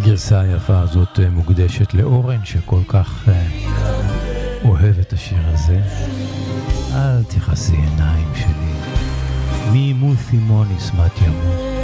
הגרסה היפה הזאת מוקדשת לאורן שכל כך אוהב את השיר הזה. אל תכסי עיניים שלי, מי מותי מוניס מת ימות.